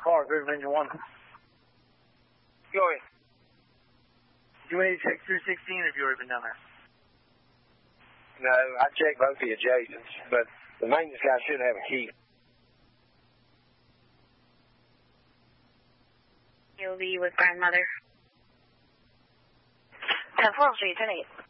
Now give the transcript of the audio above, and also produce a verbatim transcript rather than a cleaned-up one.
car, there's engine one. Go ahead. You need to check through sixteen if you've already been down there. No, I checked both the adjacents, but the maintenance guy should have a key. You'll be with grandmother. ten four, Street, ten eight.